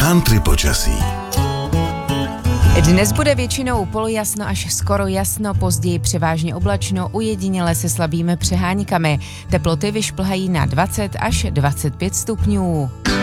Country počasí. Dnes bude většinou polojasno až skoro jasno, později převážně oblačno, ujediněle se slabými přeháňkami. Teploty vyšplhají na 20 až 25 stupňů.